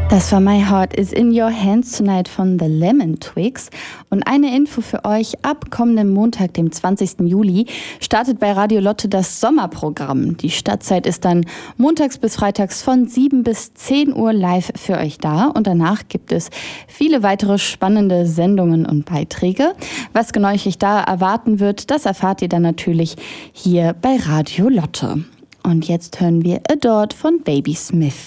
Das war My Heart is in Your Hands Tonight von The Lemon Twigs. Und eine Info für euch: Ab kommenden Montag, dem 20. Juli, startet bei Radio Lotte das Sommerprogramm. Die Stadtzeit ist dann montags bis freitags von 7 bis 10 Uhr live für euch da. Und danach gibt es viele weitere spannende Sendungen und Beiträge. Was genau euch da erwarten wird, das erfahrt ihr dann natürlich hier bei Radio Lotte. Und jetzt hören wir Adored von Baby Smith.